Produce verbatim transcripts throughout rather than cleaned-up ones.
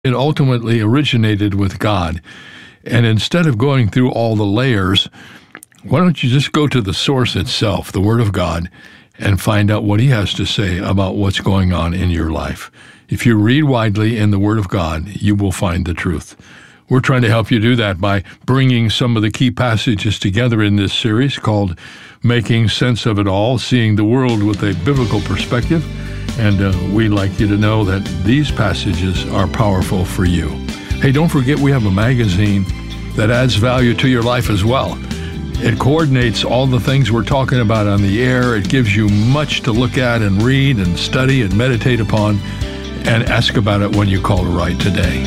It ultimately originated with God. And instead of going through all the layers, why don't you just go to the source itself, the Word of God, and find out what He has to say about what's going on in your life. If you read widely in the Word of God, you will find the truth. We're trying to help you do that by bringing some of the key passages together in this series called Making Sense of It All, Seeing the World with a Biblical Perspective. And uh, we'd like you to know that these passages are powerful for you. Hey, don't forget we have a magazine that adds value to your life as well. It coordinates all the things we're talking about on the air. It gives you much to look at and read and study and meditate upon, and ask about it when you call right today.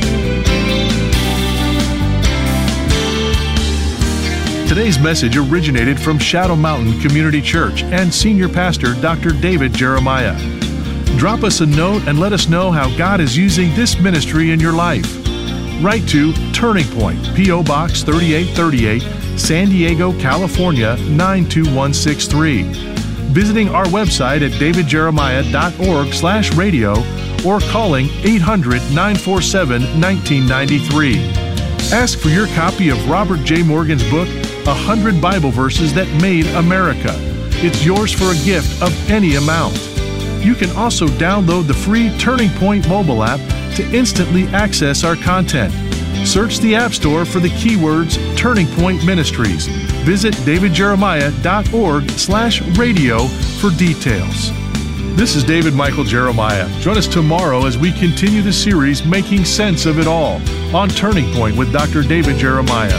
Today's message originated from Shadow Mountain Community Church and Senior Pastor Doctor David Jeremiah. Drop us a note and let us know how God is using this ministry in your life. Write to Turning Point, P O. Box thirty-eight thirty-eight, San Diego, California, nine two one six three. Visiting our website at davidjeremiah.org slash radio or calling eight hundred, nine four seven, one nine nine three. Ask for your copy of Robert J. Morgan's book, one hundred Bible Verses That Made America. It's yours for a gift of any amount. You can also download the free Turning Point mobile app to instantly access our content. Search the App Store for the keywords Turning Point Ministries. Visit davidjeremiah.org slash radio for details. This is David Michael Jeremiah. Join us tomorrow as we continue the series Making Sense of It All on Turning Point with Doctor David Jeremiah.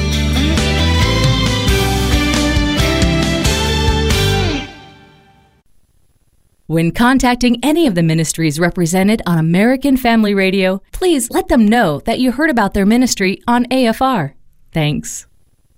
When contacting any of the ministries represented on American Family Radio, please let them know that you heard about their ministry on A F R. Thanks.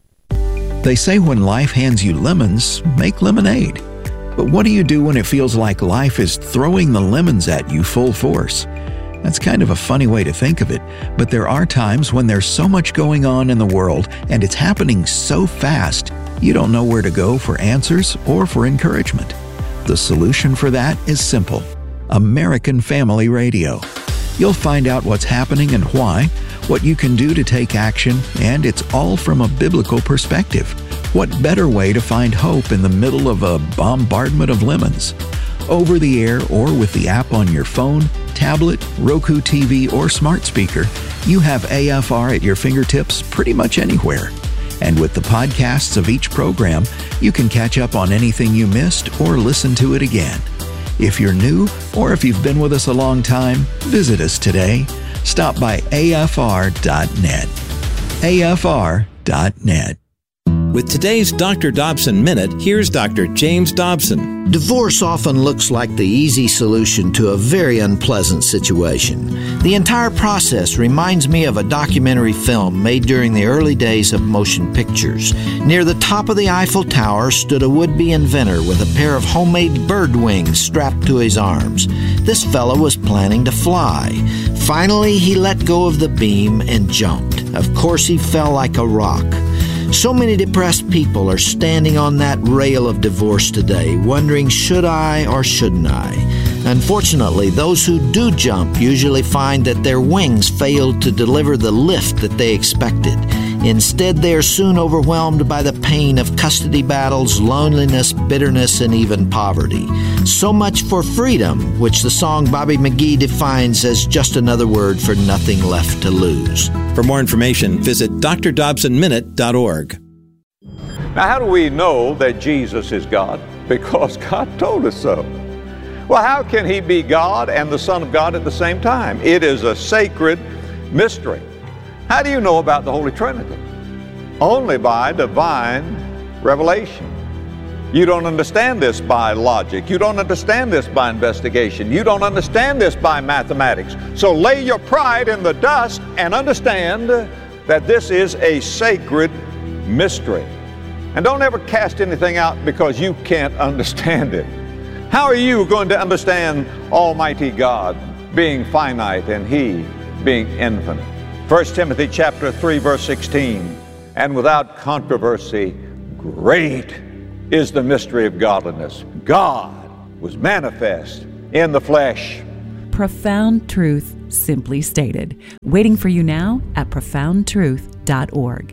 They say when life hands you lemons, make lemonade. But what do you do when it feels like life is throwing the lemons at you full force? That's kind of a funny way to think of it, but there are times when there's so much going on in the world and it's happening so fast, you don't know where to go for answers or for encouragement. The solution for that is simple: American Family Radio. You'll find out what's happening and why, what you can do to take action, and it's all from a biblical perspective. What better way to find hope in the middle of a bombardment of lemons? Over the air or with the app on your phone, tablet, Roku T V, or smart speaker, you have A F R at your fingertips pretty much anywhere. And with the podcasts of each program, you can catch up on anything you missed or listen to it again. If you're new or if you've been with us a long time, visit us today. Stop by A F R dot net. A F R dot net. With today's Doctor Dobson Minute, here's Doctor James Dobson. Divorce often looks like the easy solution to a very unpleasant situation. The entire process reminds me of a documentary film made during the early days of motion pictures. Near the top of the Eiffel Tower stood a would-be inventor with a pair of homemade bird wings strapped to his arms. This fellow was planning to fly. Finally, he let go of the beam and jumped. Of course, he fell like a rock. So many depressed people are standing on that rail of divorce today, wondering, should I or shouldn't I? Unfortunately, those who do jump usually find that their wings failed to deliver the lift that they expected. Instead, they are soon overwhelmed by the pain of custody battles, loneliness, bitterness, and even poverty. So much for freedom, which the song Bobby McGee defines as just another word for nothing left to lose. For more information, visit d r dobson minute dot org. Now, how do we know that Jesus is God? Because God told us so. Well, how can He be God and the Son of God at the same time? It is a sacred mystery. How do you know about the Holy Trinity? Only by divine revelation. You don't understand this by logic. You don't understand this by investigation. You don't understand this by mathematics. So lay your pride in the dust and understand that this is a sacred mystery. And don't ever cast anything out because you can't understand it. How are you going to understand Almighty God being finite and He being infinite? First Timothy chapter three, verse sixteen, and without controversy, great is the mystery of godliness. God was manifest in the flesh. Profound Truth Simply Stated. Waiting for you now at profound truth dot org.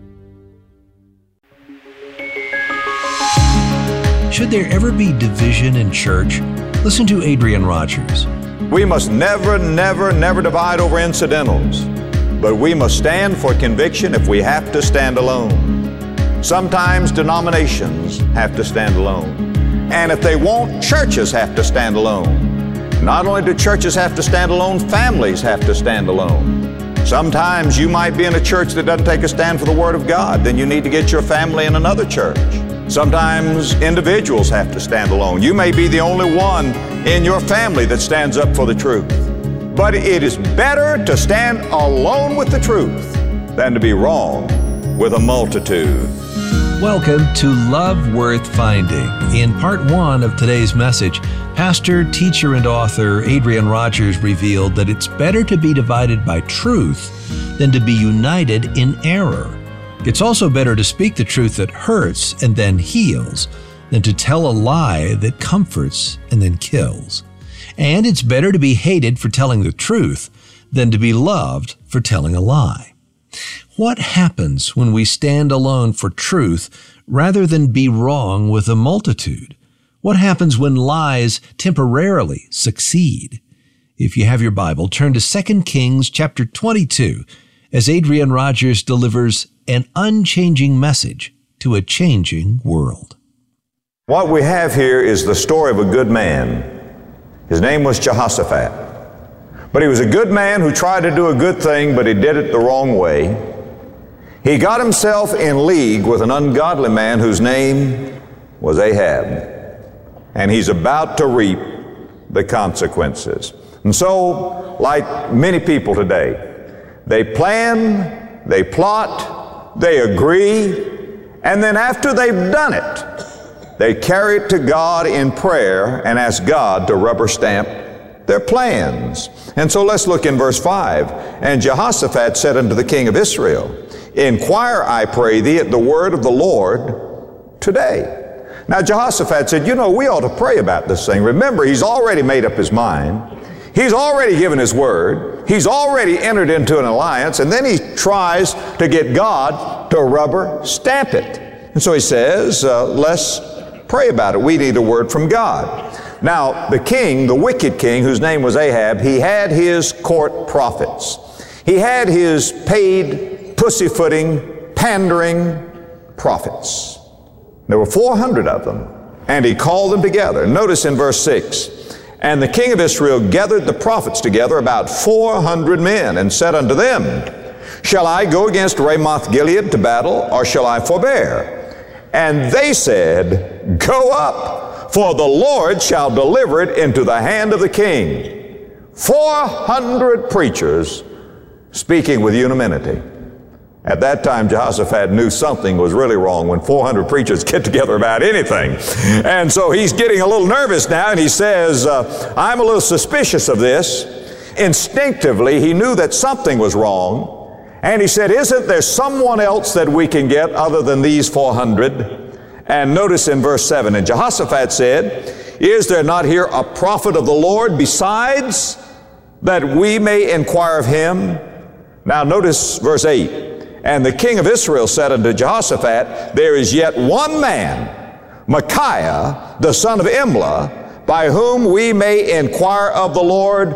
Should there ever be division in church? Listen to Adrian Rogers. We must never, never, never divide over incidentals, but we must stand for conviction if we have to stand alone. Sometimes denominations have to stand alone. And if they won't, churches have to stand alone. Not only do churches have to stand alone, families have to stand alone. Sometimes you might be in a church that doesn't take a stand for the Word of God. Then you need to get your family in another church. Sometimes individuals have to stand alone. You may be the only one in your family that stands up for the truth. But it is better to stand alone with the truth than to be wrong with a multitude. Welcome to Love Worth Finding. In part one of today's message, pastor, teacher, and author Adrian Rogers revealed that it's better to be divided by truth than to be united in error. It's also better to speak the truth that hurts and then heals than to tell a lie that comforts and then kills. And it's better to be hated for telling the truth than to be loved for telling a lie. What happens when we stand alone for truth rather than be wrong with a multitude? What happens when lies temporarily succeed? If you have your Bible, turn to Second Kings chapter twenty-two as Adrian Rogers delivers an unchanging message to a changing world. What we have here is the story of a good man. His name was Jehoshaphat. But he was a good man who tried to do a good thing, but he did it the wrong way. He got himself in league with an ungodly man whose name was Ahab. And he's about to reap the consequences. And so, like many people today, they plan, they plot, they agree, and then after they've done it, they carry it to God in prayer and ask God to rubber stamp their plans. And so let's look in verse five. And Jehoshaphat said unto the king of Israel, Inquire, I pray thee, at the word of the Lord today. Now Jehoshaphat said, you know, we ought to pray about this thing. Remember, he's already made up his mind. He's already given his word. He's already entered into an alliance, and then he tries to get God to rubber stamp it. And so he says, uh, let's pray about it. We need a word from God. Now, the king, the wicked king, whose name was Ahab, he had his court prophets. He had his paid, pussyfooting, pandering prophets. There were four hundred of them, and he called them together. Notice in verse six, And the king of Israel gathered the prophets together, about four hundred men, and said unto them, Shall I go against Ramoth Gilead to battle, or shall I forbear? And they said, Go up, for the Lord shall deliver it into the hand of the king. Four hundred preachers speaking with unanimity. At that time, Jehoshaphat knew something was really wrong when four hundred preachers get together about anything. And so he's getting a little nervous now, and he says, uh, I'm a little suspicious of this. Instinctively, he knew that something was wrong. And he said, isn't there someone else that we can get other than these four hundred? And notice in verse seven, and Jehoshaphat said, Is there not here a prophet of the Lord besides, that we may inquire of him? Now notice verse eight. And the king of Israel said unto Jehoshaphat, There is yet one man, Micaiah, the son of Imlah, by whom we may inquire of the Lord,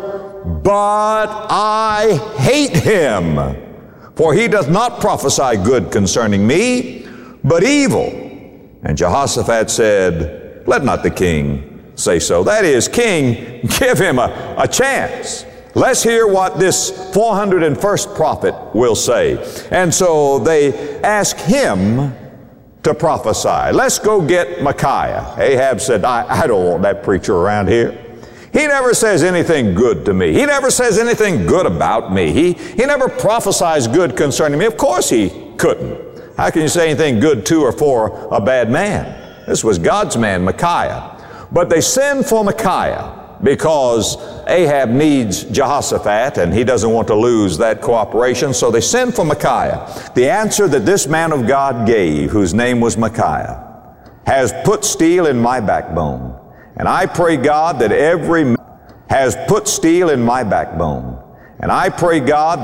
but I hate him. For he doth not prophesy good concerning me, but evil. And Jehoshaphat said, Let not the king say so. That is, king, give him a, a chance. Let's hear what this four hundred first prophet will say. And so they ask him to prophesy. Let's go get Micaiah. Ahab said, I, I don't want that preacher around here. He never says anything good to me. He never says anything good about me. He, he never prophesies good concerning me. Of course he couldn't. How can you say anything good to or for a bad man? This was God's man, Micaiah. But they send for Micaiah because Ahab needs Jehoshaphat and he doesn't want to lose that cooperation. So they send for Micaiah. The answer that this man of God gave, whose name was Micaiah, has put steel in my backbone. And I pray, God, that every man has put steel in my backbone. And I pray, God,